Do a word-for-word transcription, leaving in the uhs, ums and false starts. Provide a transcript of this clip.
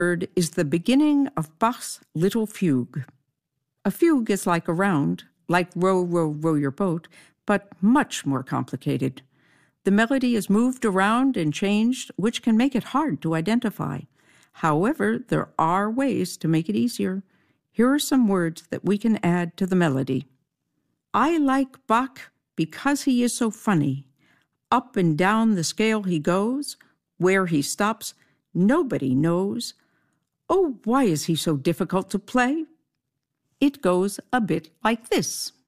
word is the beginning of Bach's Little Fugue. A fugue is like a round, like row, row, row your boat, but much more complicated. The melody is moved around and changed, which can make it hard to identify. However, there are ways to make it easier. Here are some words that we can add to the melody. I like Bach because he is so funny. Up and down the scale he goes. Where he stops, nobody knows. Oh, why is he so difficult to play? It goes a bit like this.